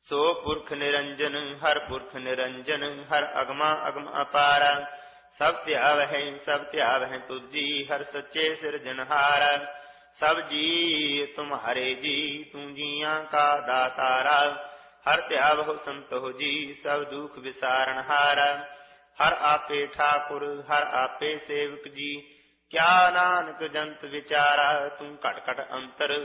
ਸੋ ਪੁਰਖ ਨਿਰੰਜਨ ਹਰ ਪੁਰਖ ਨਿਰੰਜਨ ਹਰ ਅਗਮਾ ਅਗਮ ਅਪਾਰਾ। ਸਭ ਧਿਆਵਹਿ ਤੁਜੀ ਹਰ ਸੱਚੇ ਸਿਰਜਨਹਾਰਾ। ਸਭ ਜੀ ਤੁਮਹਾਰੇ ਜੀ ਤੂੰ ਜੀਆਂ ਕਾ ਦਾਤਾਰਾ। ਹਰ ਧਿਆਵਹੁ ਸੰਤੋਹ ਜੀ ਸਭ ਦੁਖ ਵਿਸਾਰਨਹਾਰਾ। ਹਰ ਆਪੇ ਠਾਕੁਰ ਹਰ ਆਪੇ ਸੇਵਕ ਜੀ ਕਿਆ ਨਾਨਕ ਜੰਤ ਵਿਚਾਰਾ। ਤੂੰ ਘਟ ਘਟ ਅੰਤਰ